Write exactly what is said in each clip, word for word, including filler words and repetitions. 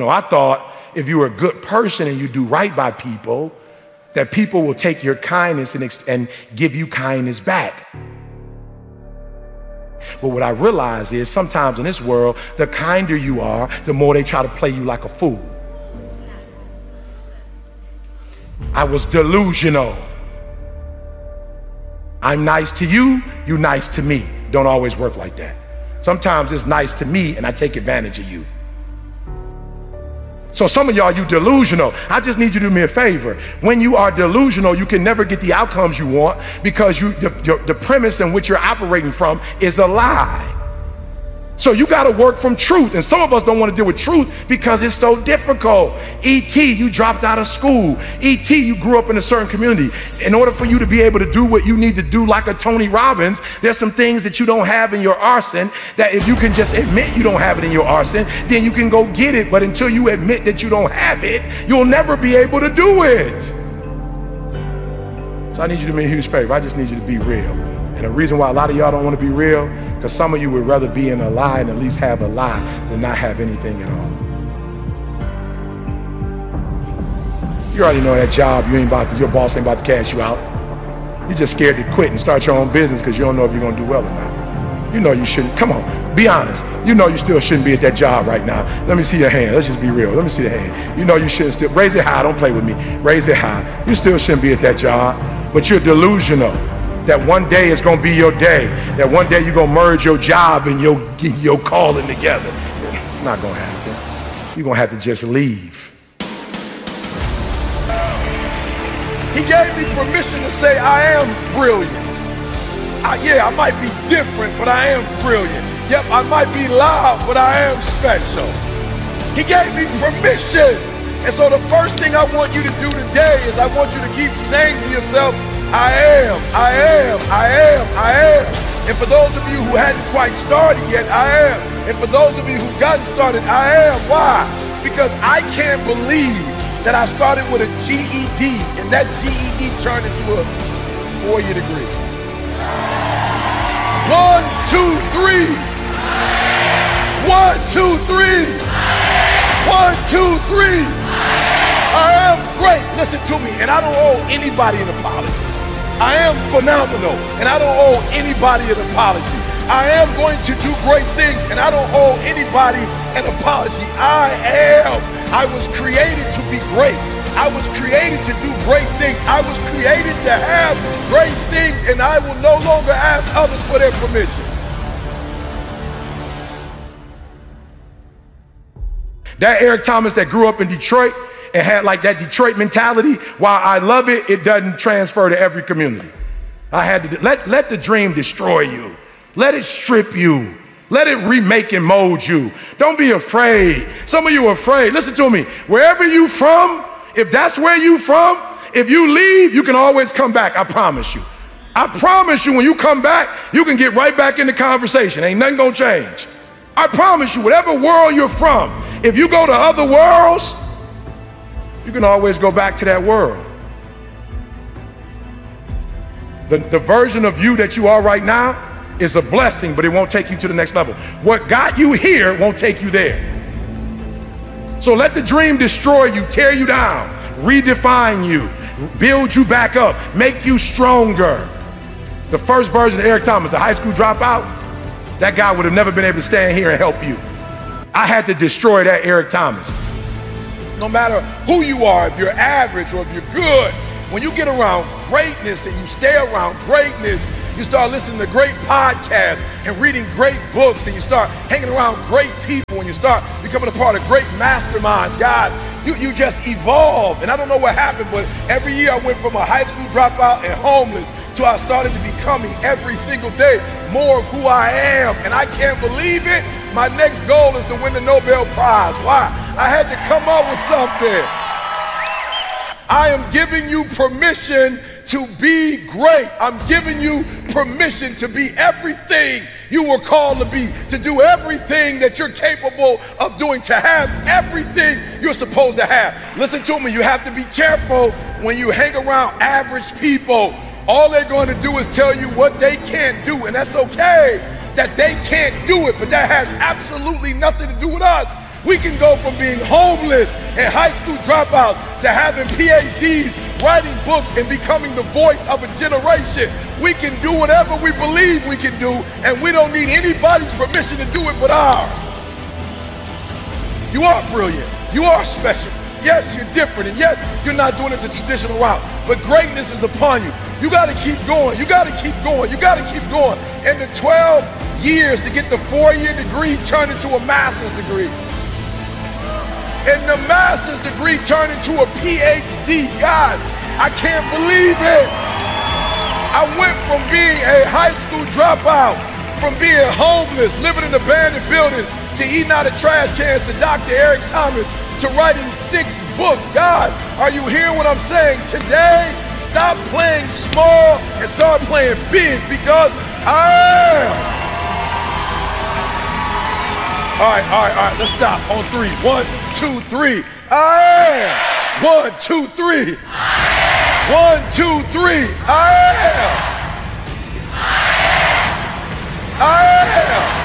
No, I thought if you were a good person and you do right by people, that people will take your kindness and, ex- and give you kindness back. But what I realize is sometimes in this world, the kinder you are, the more they try to play you like a fool. I was delusional. I'm nice to you, you nice to me. Don't always work like that. Sometimes it's nice to me and I take advantage of you. So some of y'all, you delusional. I just need you to do me a favor. When you are delusional, you can never get the outcomes you want because you, the, the, the premise in which you're operating from is a lie. So you got to work from truth. And some of us don't want to deal with truth because it's so difficult. E T, you dropped out of school. E T, you grew up in a certain community. In order for you to be able to do what you need to do like a Tony Robbins, there's some things that you don't have in your arsenal that if you can just admit you don't have it in your arsenal, then you can go get it. But until you admit that you don't have it, you'll never be able to do it. So I need you to do me a huge favor. I just need you to be real. And the reason why a lot of y'all don't want to be real, because some of you would rather be in a lie and at least have a lie than not have anything at all. You already know that job, you ain't about to, your boss ain't about to cash you out. You're just scared to quit and start your own business because you don't know if you're going to do well or not. You know you shouldn't. Come on, be honest. You know you still shouldn't be at that job right now. Let me see your hand. Let's just be real. Let me see the hand. You know you shouldn't still. Raise it high. Don't play with me. Raise it high. You still shouldn't be at that job, but you're delusional. That one day is going to be your day. That one day you're going to merge your job and your, your calling together. It's not going to happen. You're going to have to just leave. He gave me permission to say I am brilliant. I, yeah, I might be different, but I am brilliant. Yep, I might be loud, but I am special. He gave me permission. And so the first thing I want you to do today is I want you to keep saying to yourself, I am, I am, I am, I am. And for those of you who hadn't quite started yet, I am. And for those of you who gotten started, I am. Why? Because I can't believe that I started with a G E D and that G E D turned into a four-year degree. One, two, three. One, two, three. One, two, three. I am great. Listen to me. And I don't owe anybody an apology. I am phenomenal, and I don't owe anybody an apology. I am going to do great things, and I don't owe anybody an apology. I am. I was created to be great. I was created to do great things. I was created to have great things, and I will no longer ask others for their permission. That Eric Thomas that grew up in Detroit and had like that Detroit mentality, while I love it, it doesn't transfer to every community. I had to let, let the dream destroy you. Let it strip you. Let it remake and mold you. Don't be afraid. Some of you are afraid. Listen to me. Wherever you from, if that's where you from, if you leave, you can always come back. I promise you. I promise you when you come back, you can get right back in the conversation. Ain't nothing gonna change. I promise you, whatever world you're from, if you go to other worlds, you can always go back to that world. The, the version of you that you are right now is a blessing, but it won't take you to the next level. What got you here won't take you there. So let the dream destroy you, tear you down, redefine you, build you back up, make you stronger. The first version of Eric Thomas, the high school dropout, that guy would have never been able to stand here and help you. I had to destroy that Eric Thomas. No matter who you are, if you're average or if you're good, when you get around greatness and you stay around greatness, you start listening to great podcasts and reading great books, and you start hanging around great people, and you start becoming a part of great masterminds. God, you, you just evolve. And I don't know what happened, but every year I went from a high school dropout and homeless to I started to becoming every single day more of who I am. And I can't believe it. My next goal is to win the Nobel Prize. Why? I had to come up with something. I am giving you permission to be great. I'm giving you permission to be everything you were called to be, to do everything that you're capable of doing, to have everything you're supposed to have. Listen to me, you have to be careful when you hang around average people. All they're going to do is tell you what they can't do, and that's okay that they can't do it, but that has absolutely nothing to do with us. We can go from being homeless and high school dropouts to having P H Ds, writing books, and becoming the voice of a generation. We can do whatever we believe we can do, and we don't need anybody's permission to do it but ours. You are brilliant. You are special. Yes, you're different, and yes, you're not doing it the traditional route, but greatness is upon you. You gotta keep going, you gotta keep going, you gotta keep going. And the twelve years to get the four-year degree turned into a master's degree. And the master's degree turned into a P H D. God, I can't believe it. I went from being a high school dropout, from being homeless, living in abandoned buildings, to eating out of trash cans, to Doctor Eric Thomas, to writing six books. God, are you hearing what I'm saying? Today, stop playing small and start playing big, because I am. All right, all right, all right, let's stop on three. One, two, three. I am. One, two, three. One, two, three. I am. I am.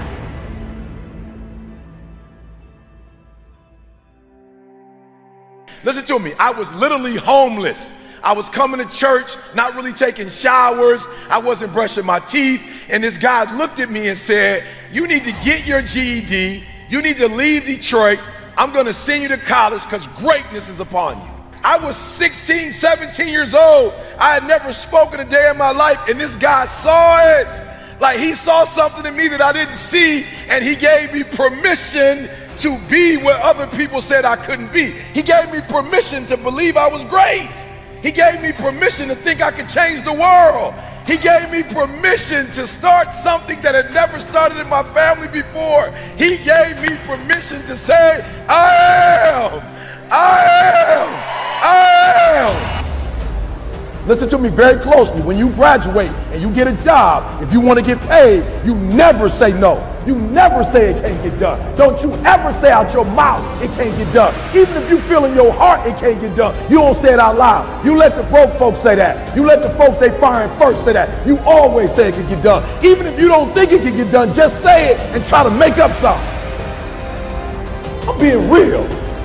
Listen to me, I was literally homeless. I was coming to church, not really taking showers. I wasn't brushing my teeth. And this guy looked at me and said, you need to get your G E D. You need to leave Detroit. I'm gonna send you to college because greatness is upon you. I was sixteen, seventeen years old. I had never spoken a day in my life, and this guy saw it. Like, he saw something in me that I didn't see, and he gave me permission to be where other people said I couldn't be. He gave me permission to believe I was great. He gave me permission to think I could change the world. He gave me permission to start something that had never started in my family before. He gave me permission to say, I am, I am, I am. Listen to me very closely. When you graduate and you get a job, if you want to get paid, you never say no. You never say it can't get done. Don't you ever say out your mouth it can't get done. Even if you feel in your heart it can't get done, you don't say it out loud. You let the broke folks say that. You let the folks they firing first say that. You always say it can get done. Even if you don't think it can get done, just say it and try to make up something. I'm being real.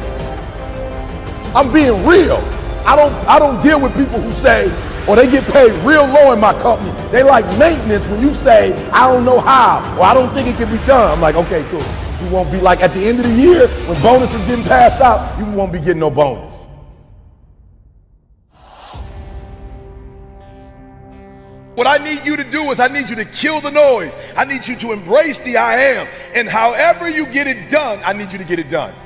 I'm being real. I don't, I don't deal with people who say, or they get paid real low in my company. They like maintenance when you say, I don't know how, or I don't think it can be done. I'm like, okay, cool. You won't be like at the end of the year when bonuses getting passed out, you won't be getting no bonus. What I need you to do is I need you to kill the noise. I need you to embrace the I am. And however you get it done, I need you to get it done.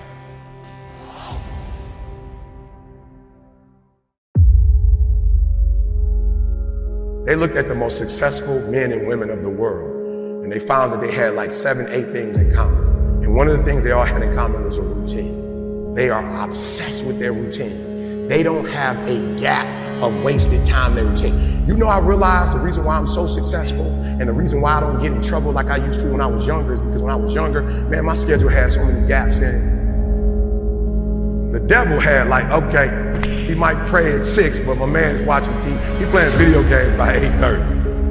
They looked at the most successful men and women of the world, and they found that they had like seven, eight things in common. And one of the things they all had in common was a routine. They are obsessed with their routine. They don't have a gap of wasted time in their routine. You know, I realized the reason why I'm so successful and the reason why I don't get in trouble like I used to when I was younger is because when I was younger, man, my schedule had so many gaps in it. The devil had like, okay, he might pray at six, but my man is watching T V. He playing video games by eight thirty.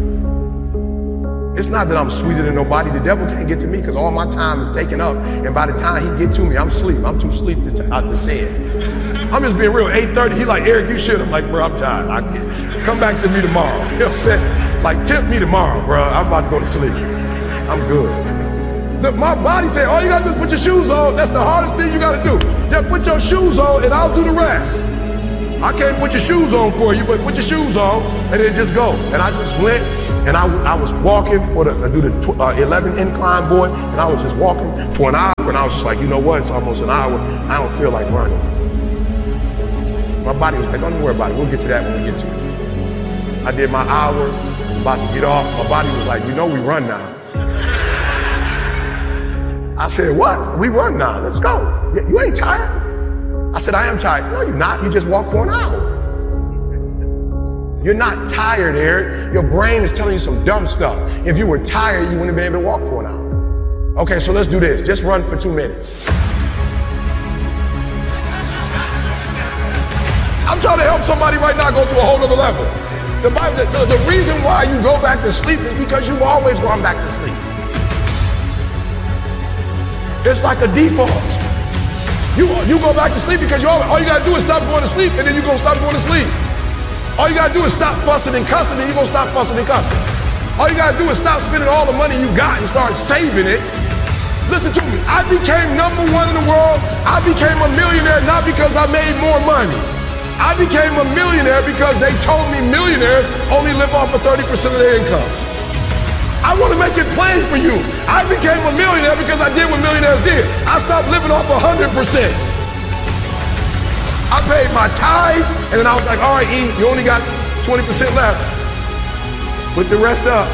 It's not that I'm sweeter than nobody. The devil can't get to me because all my time is taken up. And by the time he get to me, I'm asleep. I'm too asleep to, uh, to say it. I'm just being real. eight thirty, he like, Eric, you should. I'm like, bro, I'm tired. I get, come back to me tomorrow. You know what I'm saying? Like, tip me tomorrow, bro. I'm about to go to sleep. I'm good. The, my body said, all you gotta do is put your shoes on. That's the hardest thing you gotta do. Yeah, put your shoes on and I'll do the rest. I can't put your shoes on for you, but put your shoes on and then just go. And I just went and I, I was walking for the, I do the uh, eleven incline boy, and I was just walking for an hour and I was just like, you know what, it's almost an hour. I don't feel like running. My body was like, don't worry about it. We'll get to that when we get to it. I did my hour, I was about to get off. My body was like, you know we run now. I said, what? We run now, let's go. You ain't tired? I said, I am tired. No, you're not. You just walked for an hour. You're not tired, Eric. Your brain is telling you some dumb stuff. If you were tired, you wouldn't have been able to walk for an hour. Okay, so let's do this. Just run for two minutes. I'm trying to help somebody right now go to a whole other level. The, Bible, the, the reason why you go back to sleep is because you've always gone back to sleep. It's like a default. You, you go back to sleep because you all, all you gotta do is stop going to sleep, and then you're gonna stop going to sleep. All you gotta do is stop fussing and cussing, and you're gonna stop fussing and cussing. All you gotta do is stop spending all the money you got and start saving it. Listen to me, I became number one in the world. I became a millionaire not because I made more money. I became a millionaire because they told me millionaires only live off of thirty percent of their income. I want to make it plain for you. I became a millionaire because I did what millionaires did. I stopped living off one hundred percent. I paid my tithe, and then I was like, all right, E, you only got twenty percent left. Put the rest up.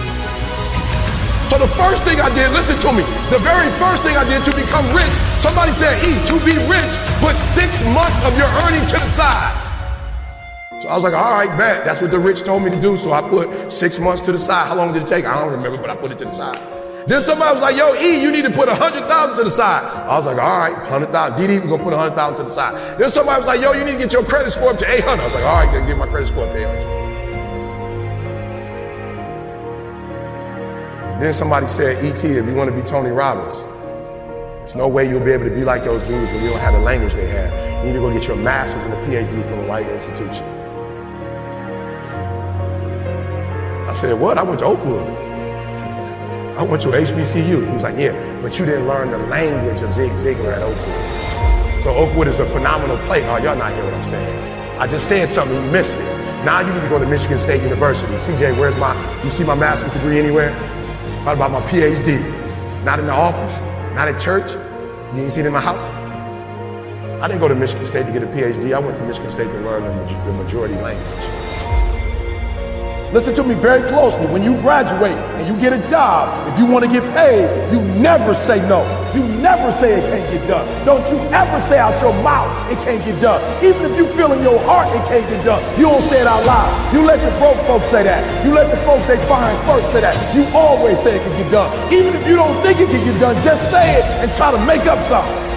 So the first thing I did, listen to me, the very first thing I did to become rich, somebody said, E, to be rich, put six months of your earnings to the side. So I was like, all right, bet. That's what the rich told me to do. So I put six months to the side. How long did it take? I don't remember, but I put it to the side. Then somebody was like, yo, E, you need to put one hundred thousand to the side. I was like, all right, one hundred thousand. D D, we're going to put one hundred thousand to the side. Then somebody was like, yo, you need to get your credit score up to eight hundred. I was like, all right, then get my credit score up to eight hundred. Then somebody said, E T, if you want to be Tony Robbins, there's no way you'll be able to be like those dudes when you don't have the language they have. You need to go get your master's and a P H D from a white institution. I said, what? I went to Oakwood. I went to H B C U. He was like, yeah, but you didn't learn the language of Zig Ziglar at Oakwood. So Oakwood is a phenomenal place. Oh, y'all not hear what I'm saying. I just said something, you missed it. Now you need to go to Michigan State University. C J, where's my, you see my master's degree anywhere? What about my P H D? Not in the office, not at church. You ain't seen it in my house? I didn't go to Michigan State to get a P H D. I went to MichiganAte to learn the, the majority language. Listen to me very closely. When you graduate and you get a job, if you want to get paid, you never say no. You never say it can't get done. Don't you ever say out your mouth it can't get done. Even if you feel in your heart it can't get done, you don't say it out loud. You let the broke folks say that. You let the folks they find first say that. You always say it can get done. Even if you don't think it can get done, just say it and try to make up something.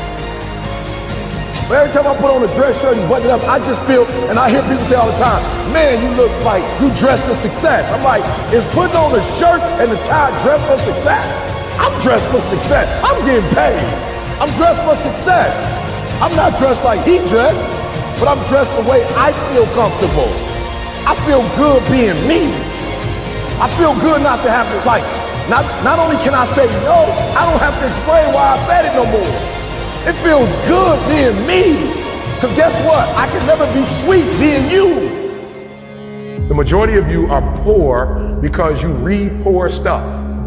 But every time I put on a dress shirt and button it up, I just feel, and I hear people say all the time, man, you look like you dressed for success. I'm like, is putting on a shirt and a tie dressed for success? I'm dressed for success. I'm getting paid. I'm dressed for success. I'm not dressed like he dressed, but I'm dressed the way I feel comfortable. I feel good being me. I feel good not to have to, like, not, not only can I say no, I don't have to explain why I said it no more. It feels good being me. Because guess what? I can never be sweet being you. The majority of you are poor because you read poor stuff.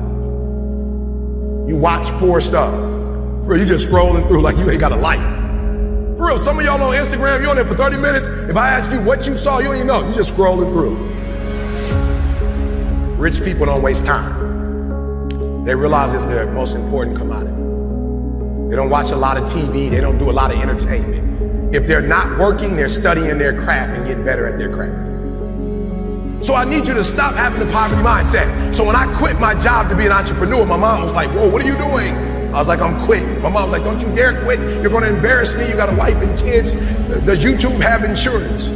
You watch poor stuff. Bro, you just scrolling through like you ain't got a life. For real, some of y'all on Instagram, you're on there for thirty minutes. If I ask you what you saw, you don't even know. You just scrolling through. Rich people don't waste time. They realize it's their most important commodity. They don't watch a lot of T V. They don't do a lot of entertainment. If they're not working, they're studying their craft and getting better at their craft. So I need you to stop having the poverty mindset. So when I quit my job to be an entrepreneur, my mom was like, whoa, what are you doing? I was like, I'm quitting. My mom was like, don't you dare quit. You're going to embarrass me. You got a wife and kids. Does YouTube have insurance?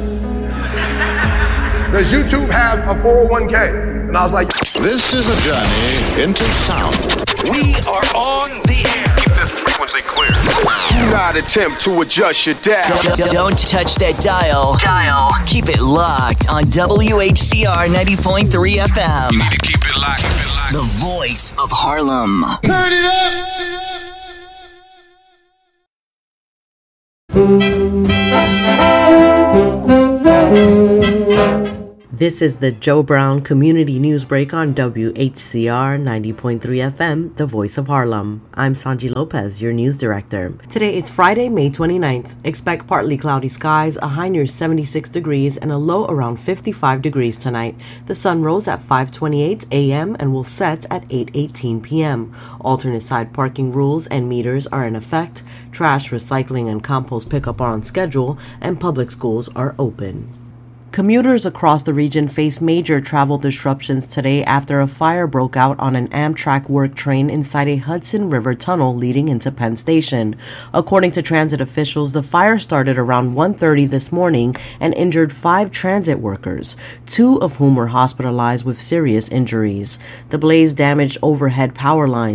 Does YouTube have a four oh one k? And I was like, this is a journey into sound. We are on the air. Keep this frequency clear. Do not attempt to adjust your dial. Don't, don't touch that dial. Dial. Keep it locked on W H C R ninety point three F M. You need to keep it locked. Keep it locked. The voice of Harlem. Turn it up. This is the Joe Brown Community News Break on W H C R ninety point three F M, the voice of Harlem. I'm Sanji Lopez, your news director. Today is Friday, May twenty-ninth. Expect partly cloudy skies, a high near seventy-six degrees, and a low around fifty-five degrees tonight. The sun rose at five twenty-eight a.m. and will set at eight eighteen p.m. Alternate side parking rules and meters are in effect. Trash, recycling, and compost pickup are on schedule, and public schools are open. Commuters across the region face major travel disruptions today after a fire broke out on an Amtrak work train inside a Hudson River tunnel leading into Penn Station. According to transit officials, the fire started around one thirty this morning and injured five transit workers, two of whom were hospitalized with serious injuries. The blaze damaged overhead power lines.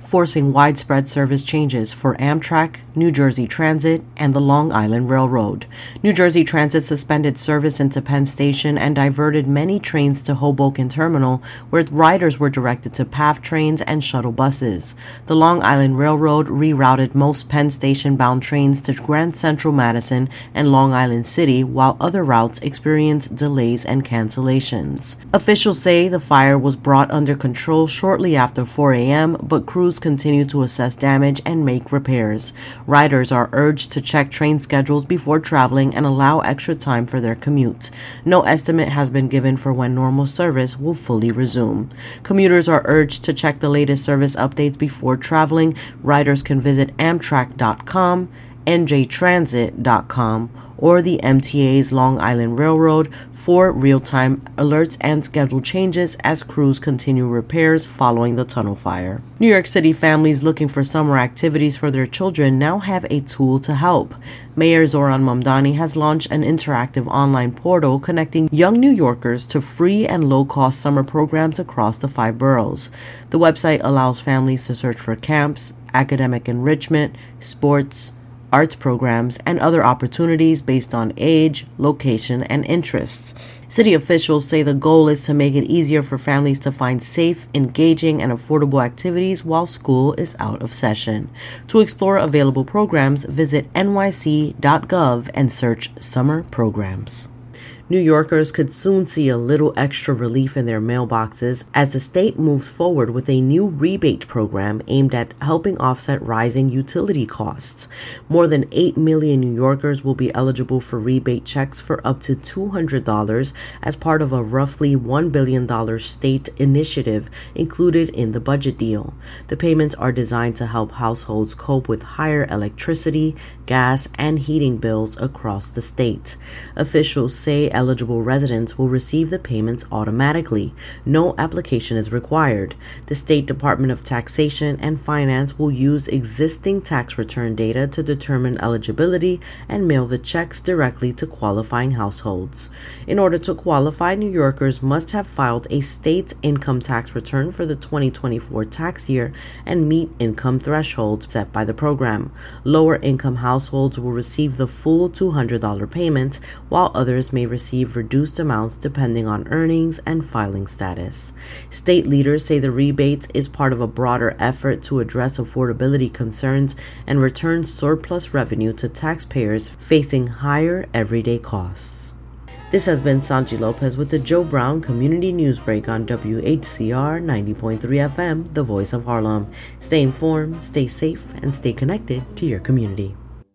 forcing widespread service changes for Amtrak, New Jersey Transit, and the Long Island Railroad. New Jersey Transit suspended service into Penn Station and diverted many trains to Hoboken Terminal, where riders were directed to P A F trains and shuttle buses. The Long Island Railroad rerouted most Penn Station-bound trains to Grand Central Madison and Long Island City, while other routes experienced delays and cancellations. Officials say the fire was brought under control shortly after four a.m., but crews continue to assess damage and make repairs. Riders are urged to check train schedules before traveling and allow extra time for their commute. No estimate has been given for when normal service will fully resume. Commuters are urged to check the latest service updates before traveling. Riders can visit amtrak dot com, n j transit dot com, or the M T A's Long Island Railroad for real-time alerts and schedule changes as crews continue repairs following the tunnel fire. New York City families looking for summer activities for their children now have a tool to help. Mayor Zoran Mamdani has launched an interactive online portal connecting young New Yorkers to free and low-cost summer programs across the five boroughs. The website allows families to search for camps, academic enrichment, sports, arts programs, and other opportunities based on age, location, and interests. City officials say the goal is to make it easier for families to find safe, engaging, and affordable activities while school is out of session. To explore available programs, visit n y c dot gov and search Summer Programs. New Yorkers could soon see a little extra relief in their mailboxes as the state moves forward with a new rebate program aimed at helping offset rising utility costs. More than eight million New Yorkers will be eligible for rebate checks for up to two hundred dollars as part of a roughly one billion dollars state initiative included in the budget deal. The payments are designed to help households cope with higher electricity, gas, and heating bills across the state. Officials say eligible residents will receive the payments automatically. No application is required. The State Department of Taxation and Finance will use existing tax return data to determine eligibility and mail the checks directly to qualifying households. In order to qualify, New Yorkers must have filed a state income tax return for the twenty twenty-four tax year and meet income thresholds set by the program. Lower income households will receive the full two hundred dollars payment, while others may receive reduced amounts depending on earnings and filing status. State leaders say the rebates is part of a broader effort to address affordability concerns and return surplus revenue to taxpayers facing higher everyday costs. This has been Sanji Lopez with the Joe Brown Community Newsbreak on W H C R ninety point three F M, the voice of Harlem. Stay informed, stay safe, and stay connected to your community.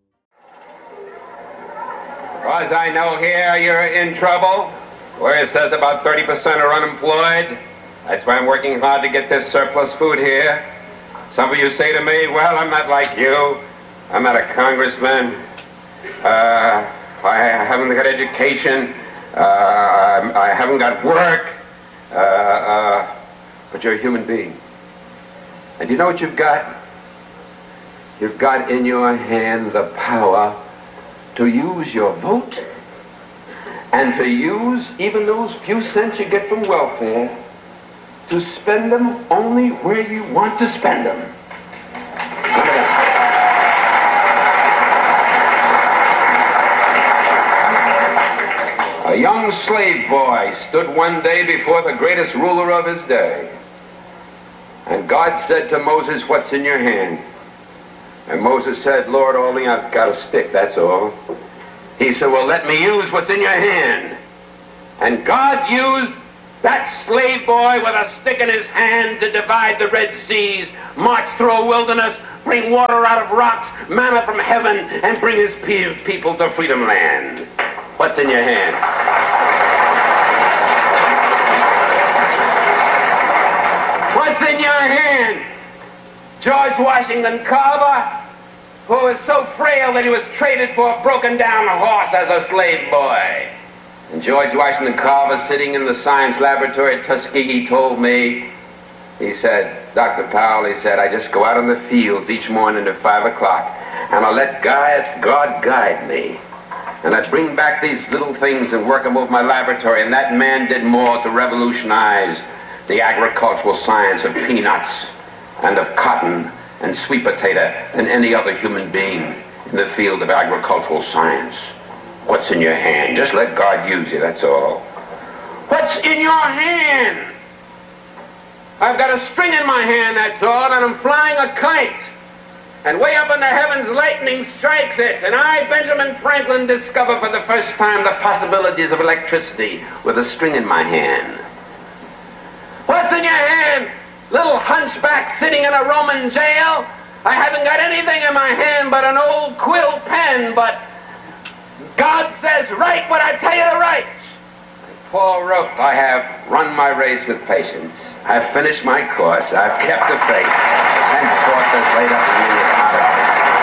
As I know here, you're in trouble, where it says about thirty percent are unemployed. That's why I'm working hard to get this surplus food here. Some of you say to me, well, I'm not like you. I'm not a congressman. Uh, I haven't got education. Uh, I haven't got work. Uh, uh, but you're a human being. And you know what you've got? You've got in your hand the power to use your vote and to use even those few cents you get from welfare to spend them only where you want to spend them. A young slave boy stood one day before the greatest ruler of his day, and God said to Moses, "What's in your hand?" And Moses said, "Lord, only I've got a stick, that's all." He said, "Well, let me use what's in your hand." And God used that slave boy with a stick in his hand to divide the Red Seas, march through a wilderness, bring water out of rocks, manna from heaven, and bring his pe- people to Freedom Land. What's in your hand? What's in your hand? George Washington Carver, who was so frail that he was traded for a broken down horse as a slave boy. And George Washington Carver, sitting in the science laboratory at Tuskegee, told me, he said, "Doctor Powell," he said, "I just go out in the fields each morning at five o'clock, and I let God, God guide me. And I bring back these little things and work them over my laboratory." And that man did more to revolutionize the agricultural science of peanuts and of cotton and sweet potato than any other human being in the field of agricultural science. What's in your hand? Just let God use you, that's all. What's in your hand? I've got a string in my hand, that's all, and I'm flying a kite. And way up in the heavens, lightning strikes it. And I, Benjamin Franklin, discover for the first time the possibilities of electricity with a string in my hand. What's in your hand? Little hunchback sitting in a Roman jail? I haven't got anything in my hand but an old quill pen, but God says, write what I tell you to write. Paul wrote, I have run my race with patience. I've finished my course. I've kept the faith. Henceforth there's laid up in me the account of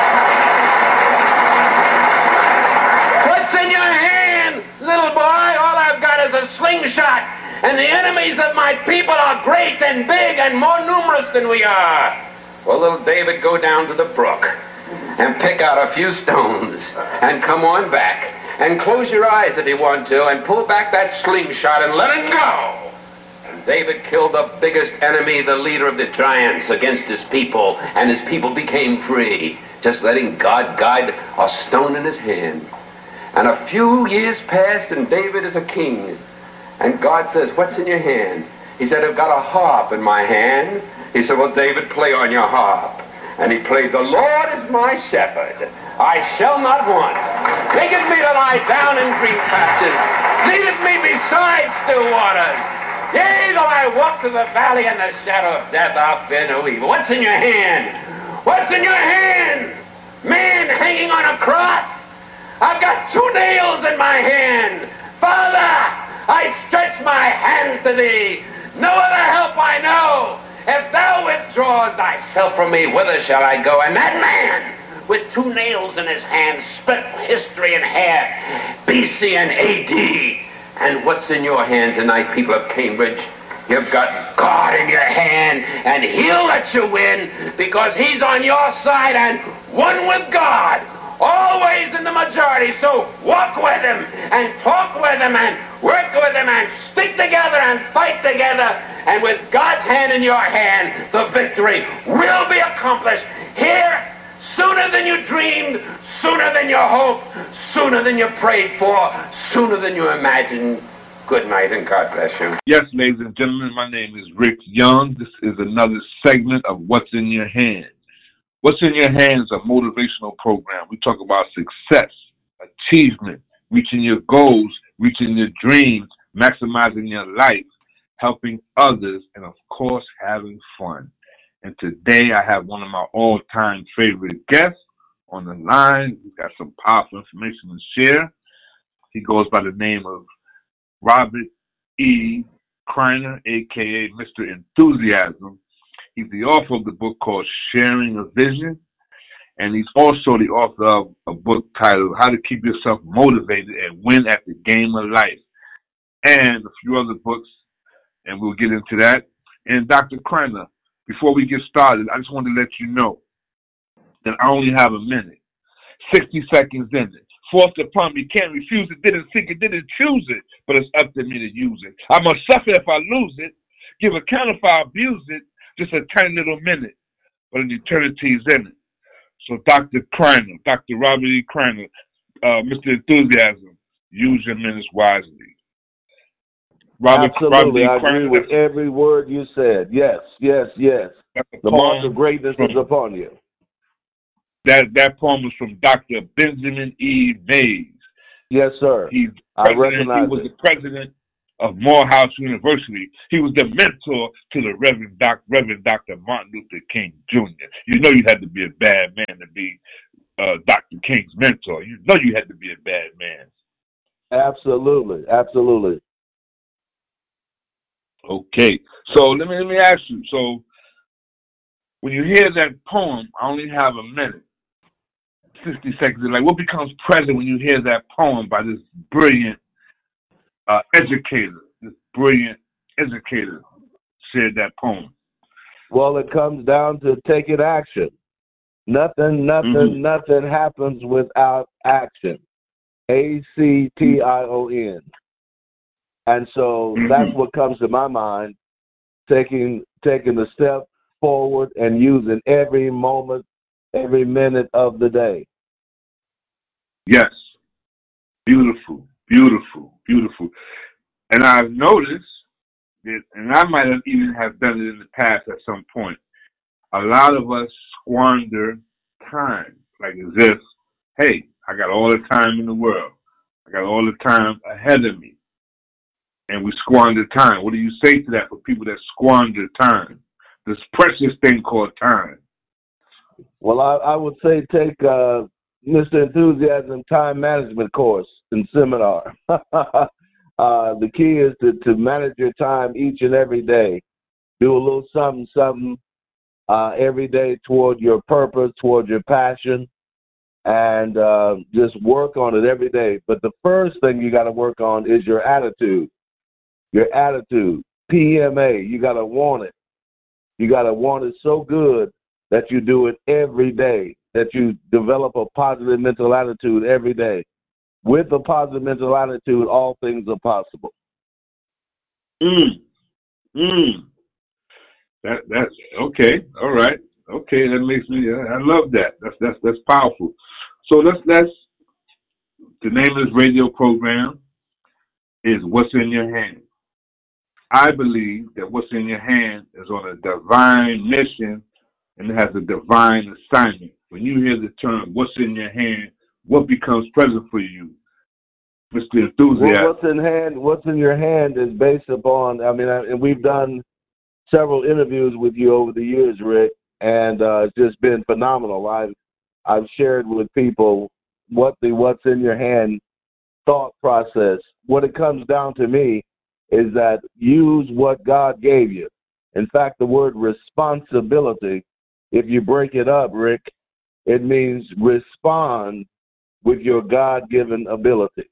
What's in your hand, little boy? All I've got is a slingshot. And the enemies of my people are great and big and more numerous than we are. Well, little David, go down to the brook and pick out a few stones and come on back. And close your eyes if you want to, and pull back that slingshot and let it go. And David killed the biggest enemy, the leader of the giants, against his people, and his people became free, just letting God guide a stone in his hand. And a few years passed, and David is a king. And God says, what's in your hand? He said, I've got a harp in my hand. He said, well, David, play on your harp. And he played, the Lord is my shepherd. I shall not want. Maketh me to lie down in green pastures. Leadeth me beside still waters. Yea, though I walk through the valley and the shadow of death, I'll fear no evil. What's in your hand? What's in your hand? Man hanging on a cross. I've got two nails in my hand. Father, I stretch my hands to thee. No other help I know. If thou withdraws thyself from me, whither shall I go? And that man, with two nails in his hand, split history in half, B C and A D. And what's in your hand tonight, people of Cambridge? You've got God in your hand, and he'll let you win, because he's on your side and one with God, always in the majority. So walk with him, and talk with him, and work with him, and stick together, and fight together. And with God's hand in your hand, the victory will be accomplished here, sooner than you dreamed, sooner than you hoped, sooner than you prayed for, sooner than you imagined. Good night, and God bless you. Yes, ladies and gentlemen, my name is Rick Young. This is another segment of What's in Your Hand. What's in Your Hand is a motivational program. We talk about success, achievement, reaching your goals, reaching your dreams, maximizing your life, helping others, and of course, having fun. And today I have one of my all-time favorite guests on the line. He's got some powerful information to share. He goes by the name of Robert E. Kreiner, a k a. Mister Enthusiasm. He's the author of the book called Sharing a Vision. And he's also the author of a book titled How to Keep Yourself Motivated and Win at the Game of Life. And a few other books, and we'll get into that. And Doctor Kreiner, before we get started, I just wanted to let you know that I only have a minute, sixty seconds in it. Forced upon me, can't refuse it, didn't seek it, didn't choose it, but it's up to me to use it. I must suffer if I lose it, give account if I abuse it, just a tiny little minute, but an eternity is in it. So Doctor Kreiner, Doctor Robert E. Kreiner, uh, Mister Enthusiasm, use your minutes wisely. Robert, Absolutely, Robert I agree with every word you said. Yes, yes, yes. The mark of greatness is upon you. That that poem was from Doctor Benjamin E. Mays. Yes, sir. He's I recognize He was it. the president of Morehouse University. He was the mentor to the Reverend, Doc, Reverend Doctor Martin Luther King Junior You know you had to be a bad man to be uh, Doctor King's mentor. You know you had to be a bad man. Absolutely, absolutely. Okay, so let me let me ask you. So when you hear that poem, I only have a minute, sixty seconds. Like, what becomes present when you hear that poem by this brilliant uh, educator? This brilliant educator shared that poem. Well, it comes down to taking action. Nothing, nothing, mm-hmm. nothing happens without action. A C T I O N. And so mm-hmm. that's what comes to my mind, taking taking the step forward and using every moment, every minute of the day. Yes. Beautiful, beautiful, beautiful. And I've noticed that, and I might have even have done it in the past at some point, a lot of us squander time, like as if, hey, I got all the time in the world. I got all the time ahead of me. And we squander time. What do you say to that for people that squander time? This precious thing called time. Well, I, I would say take uh, Mister Enthusiasm Time Management course and seminar. uh, the key is to, to manage your time each and every day. Do a little something, something uh, every day toward your purpose, toward your passion, and uh, just work on it every day. But the first thing you got to work on is your attitude. Your attitude. P M A. You got to want it. You got to want it so good that you do it every day, that you develop a positive mental attitude every day. With a positive mental attitude, all things are possible. Mm. Mm. That that's okay. All right. Okay, that makes me. I love that. That's that's that's powerful. So let's let's. The name of this radio program is "What's in Your Hand." I believe that what's in your hand is on a divine mission and it has a divine assignment. When you hear the term "what's in your hand," what becomes present for you, Mister Enthusiasm? Well, what's in hand? What's in your hand is based upon. I mean, I, and we've done several interviews with you over the years, Rick, and uh, it's just been phenomenal. I've I've shared with people what the "what's in your hand" thought process. What it comes down to me is that use what God gave you. In fact, the word responsibility, if you break it up, Rick, it means respond with your God-given ability.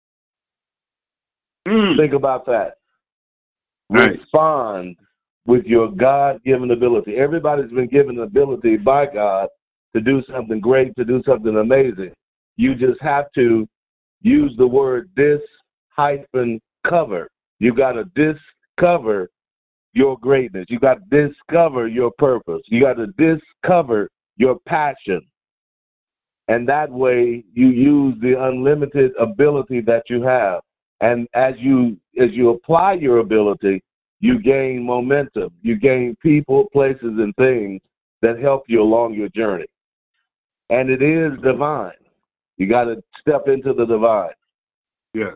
Mm. Think about that. Nice. Respond with your God-given ability. Everybody's been given an ability by God to do something great, to do something amazing. You just have to use the word dis hyphen cover. You got to discover your greatness. You got to discover your purpose. You got to discover your passion. And that way you use the unlimited ability that you have. And as you as you apply your ability, you gain momentum. You gain people, places, and things that help you along your journey. And it is divine. You got to step into the divine. Yes.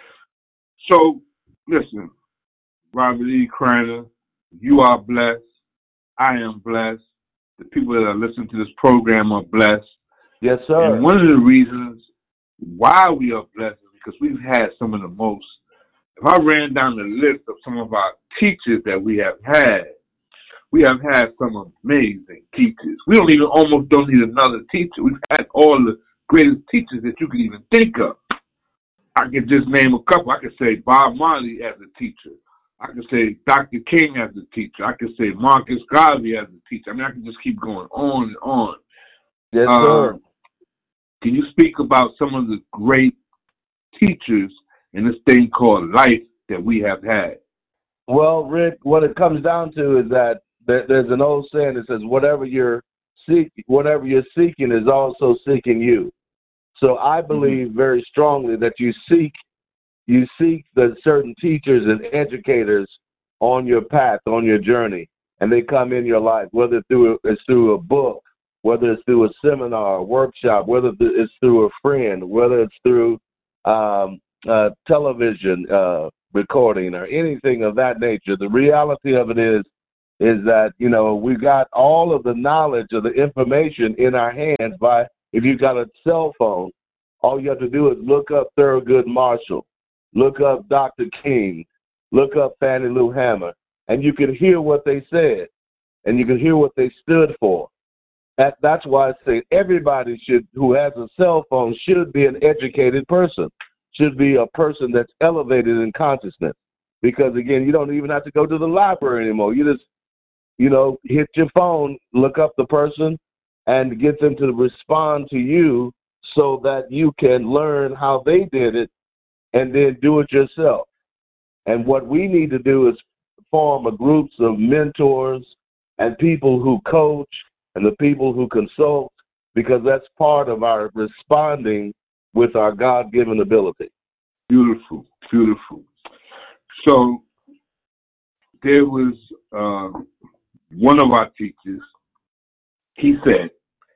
So, listen, Robert E. Kreiner, you are blessed. I am blessed. The people that are listening to this program are blessed. Yes, sir. And one of the reasons why we are blessed is because we've had some of the most. If I ran down the list of some of our teachers that we have had, we have had some amazing teachers. We don't even almost don't need another teacher. We've had all the greatest teachers that you could even think of. I could just name a couple. I could say Bob Marley as a teacher. I could say Doctor King as a teacher. I could say Marcus Garvey as a teacher. I mean, I can just keep going on and on. Yes, uh, sir. Can you speak about some of the great teachers in this thing called life that we have had? Well, Rick, what it comes down to is that there's an old saying that says, "Whatever you're seek, whatever you're seeking is also seeking you." So I believe mm-hmm. very strongly that you seek, you seek the certain teachers and educators on your path, on your journey, and they come in your life, whether it's through, it's through a book, whether it's through a seminar, a workshop, whether it's through a friend, whether it's through um, uh, television uh, recording or anything of that nature. The reality of it is, is that, you know, we got all of the knowledge of the information in our hands by, if you've got a cell phone, all you have to do is look up Thurgood Marshall, look up Doctor King, look up Fannie Lou Hamer, and you can hear what they said, and you can hear what they stood for. That, that's why I say everybody should, who has a cell phone, should be an educated person, should be a person that's elevated in consciousness. Because, again, you don't even have to go to the library anymore. You just, you know, hit your phone, look up the person, and get them to respond to you so that you can learn how they did it and then do it yourself. And what we need to do is form a groups of mentors and people who coach and the people who consult, because that's part of our responding with our God-given ability. Beautiful, beautiful. So there was uh, one of our teachers, he said,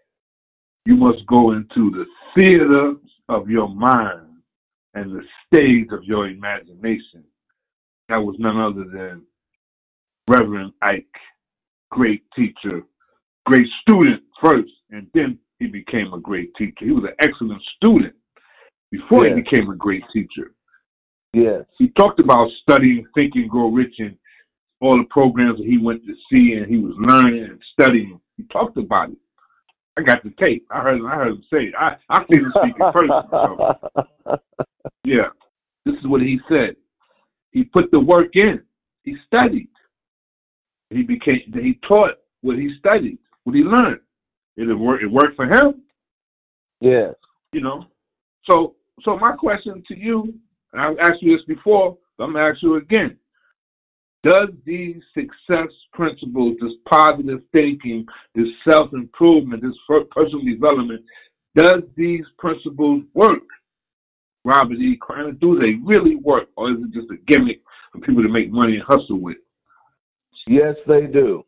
you must go into the theater of your mind and the stage of your imagination. That was none other than Reverend Ike, great teacher, great student first, and then he became a great teacher. He was an excellent student before yes. he became a great teacher. Yes. He talked about studying, Think and Grow Rich, and all the programs that he went to see, and he was learning and studying. He talked about it. I got the tape. I heard I heard him say it. I, I seen him speak in person. So. Yeah. This is what he said. He put the work in. He studied. He became. He taught what he studied, what he learned. It worked. It worked for him. Yes. You know. So, so my question to you, and I've asked you this before, but I'm gonna ask you again. Does these success principles, this positive thinking, this self-improvement, this personal development, does these principles work? Robert E. Criner, do they really work, or is it just a gimmick for people to make money and hustle with? Yes, they do.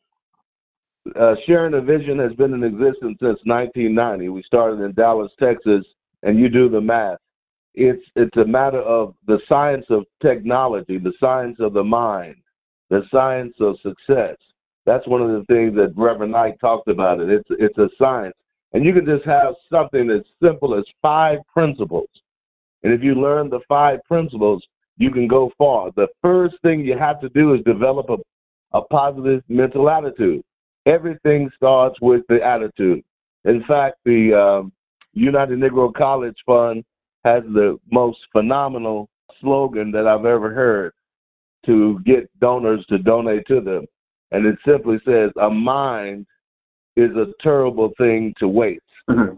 Uh, Sharing a Vision has been in existence since nineteen ninety. We started in Dallas, Texas, and you do the math. It's it's a matter of the science of technology, the science of the mind, the science of success. That's one of the things that Reverend Knight talked about. It. It's it's a science, and you can just have something as simple as five principles. And if you learn the five principles, you can go far. The first thing you have to do is develop a, a positive mental attitude. Everything starts with the attitude. In fact, the um, United Negro College Fund has the most phenomenal slogan that I've ever heard to get donors to donate to them. And it simply says, a mind is a terrible thing to waste. Right.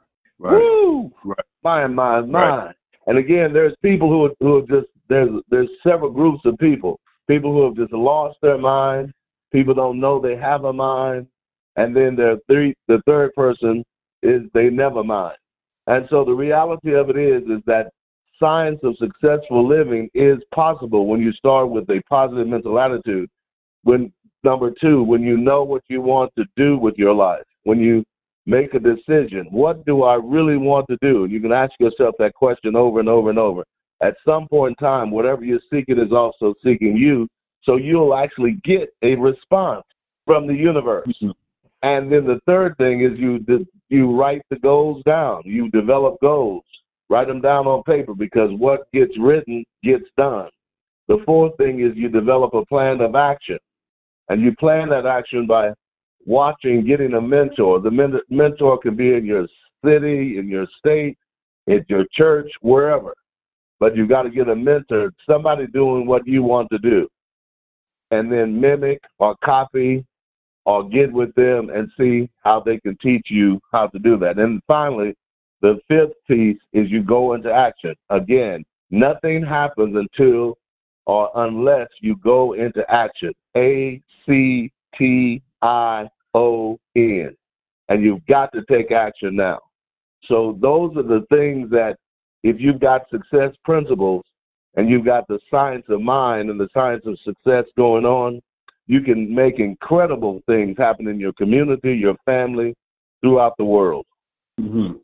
Woo! Right. Mind, mind, mind. Right. And again, there's people who who have just there's there's several groups of people. People who have just lost their mind. People don't know they have a mind. And then the three the third person is they never mind. And so the reality of it is is that science of successful living is possible when you start with a positive mental attitude. When number two, when you know what you want to do with your life, when you make a decision, what do I really want to do? And you can ask yourself that question over and over and over. At some point in time, whatever you're seeking is also seeking you, so you'll actually get a response from the universe. Mm-hmm. And then the third thing is you you write the goals down. You develop goals. Write them down on paper, because what gets written gets done. The fourth thing is you develop a plan of action. And you plan that action by watching, getting a mentor. The men- mentor can be in your city, in your state, in your church, wherever. But you've got to get a mentor, somebody doing what you want to do. And then mimic or copy or get with them and see how they can teach you how to do that. And finally, the fifth piece is you go into action. Again, nothing happens until or unless you go into action. A C T I O N. And you've got to take action now. So those are the things that if you've got success principles and you've got the science of mind and the science of success going on, you can make incredible things happen in your community, your family, throughout the world. Mm-hmm.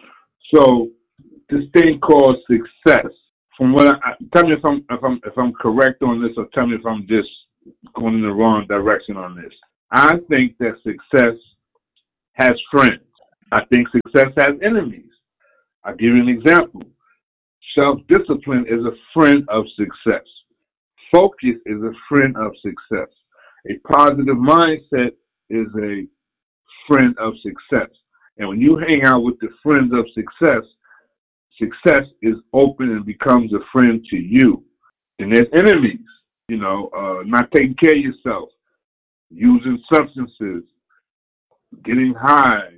So this thing called success, from what I, tell me if I'm if I'm if I'm correct on this, or tell me if I'm just going in the wrong direction on this. I think that success has friends. I think success has enemies. I'll give you an example. Self-discipline is a friend of success. Focus is a friend of success. A positive mindset is a friend of success. And when you hang out with the friends of success, success is open and becomes a friend to you. And there's enemies, you know, uh, not taking care of yourself, using substances, getting high,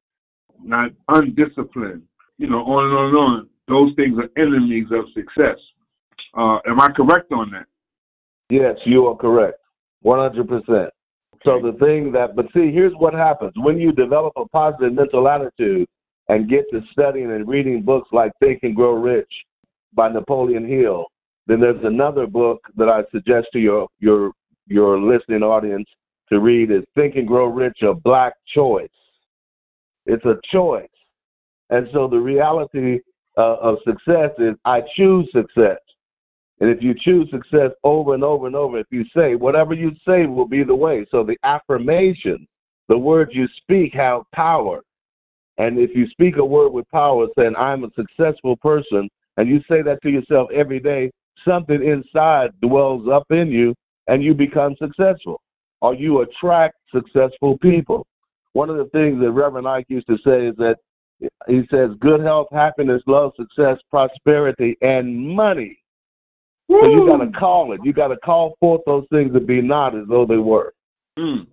not undisciplined, you know, on and on and on. Those things are enemies of success. Uh, am I correct on that? Yes, you are correct. one hundred percent. So the thing that, but see, here's what happens. When you develop a positive mental attitude and get to studying and reading books like Think and Grow Rich by Napoleon Hill, then there's another book that I suggest to your your your listening audience to read is Think and Grow Rich, A Black Choice. It's a choice. And so the reality uh, of success is I choose success. And if you choose success over and over and over, if you say, whatever you say will be the way. So the affirmation, the words you speak have power. And if you speak a word with power saying, I'm a successful person, and you say that to yourself every day, something inside dwells up in you and you become successful, or you attract successful people. One of the things that Reverend Ike used to say is that he says, good health, happiness, love, success, prosperity, and money. Woo! So you got to call it. You got to call forth those things to be not as though they were. Mm.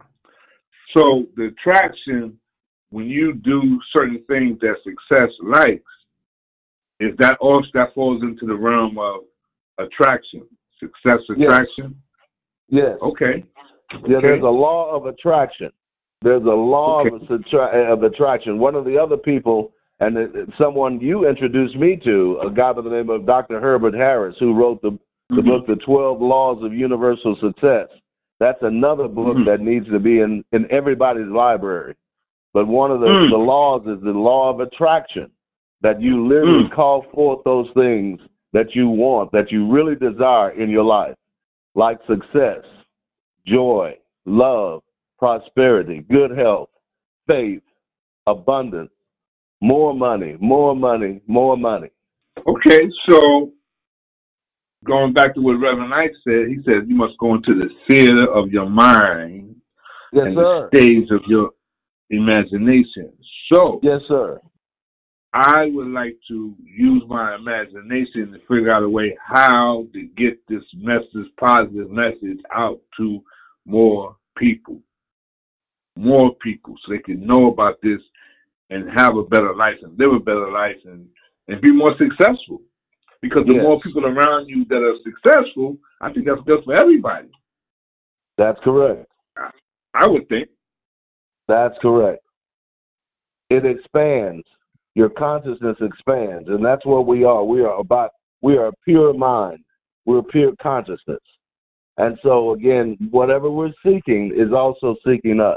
So the attraction, when you do certain things that success likes, is that also that falls into the realm of attraction, success attraction? Yes. yes. Okay. Yeah, okay. There's a law of attraction. There's a law okay. of, attra- of attraction. One of the other people, and it, someone you introduced me to, a guy by the name of Doctor Herbert Harris, who wrote the, the mm-hmm. book, The twelve Laws of Universal Success. That's another book mm-hmm. that needs to be in, in everybody's library. But one of the, mm. the laws is the law of attraction, that you literally mm. call forth those things that you want, that you really desire in your life, like success, joy, love, prosperity, good health, faith, abundance, more money, more money, more money. Okay, so going back to what Reverend Ike said, he said you must go into the theater of your mind yes, and sir. the stage of your imagination. So, yes, sir. I would like to use my imagination to figure out a way how to get this message, positive message, out to more people. More people, so they can know about this and have a better life and live a better life and, and be more successful. Because the yes. more people around you that are successful, I think that's good for everybody. That's correct. I, I would think. That's correct. It expands. Your consciousness expands, and that's what we are. We are about. We are a pure mind. We're pure consciousness. And so, again, whatever we're seeking is also seeking us.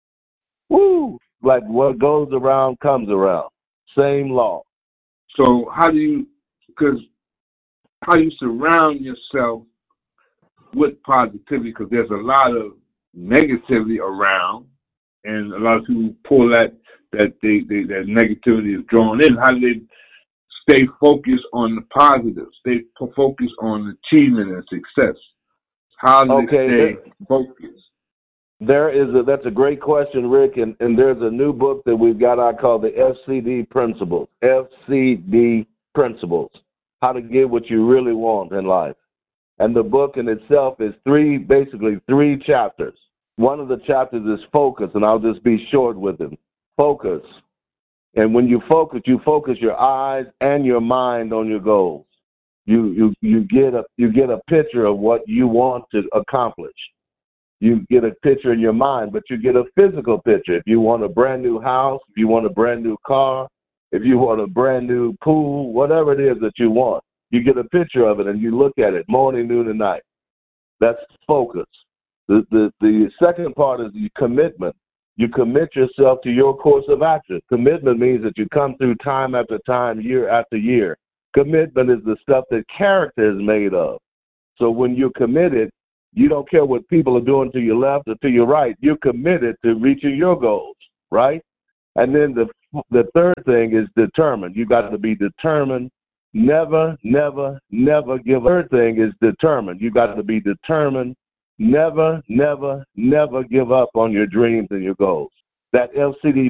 Woo! Like what goes around comes around. Same law. So how do you, because how do you surround yourself with positivity? Because there's a lot of negativity around, and a lot of people pull that, that they, they that negativity is drawn in. How do they stay focused on the positive, stay focused on achievement and success? How do okay, they stay focused? There is a, that's a great question, Rick, and, and there's a new book that we've got I call the F C D Principles. F C D Principles, how to get what you really want in life. And the book in itself is three, basically three chapters. One of the chapters is focus, and I'll just be short with them. Focus. And when you focus, you focus your eyes and your mind on your goals. You you you get a you get a picture of what you want to accomplish. You get a picture in your mind, but you get a physical picture. If you want a brand new house, if you want a brand new car, if you want a brand new pool, whatever it is that you want, you get a picture of it and you look at it morning, noon, and night. That's focus. The the the second part is the commitment. You commit yourself to your course of action. Commitment means that you come through time after time, year after year. Commitment is the stuff that character is made of. So when you're committed, you don't care what people are doing to your left or to your right. You're committed to reaching your goals, right? And then the the third thing is determined. You got to be determined. Never, never, never give up. Third thing is determined. You got to be determined. Never, never, never give up on your dreams and your goals. That L C D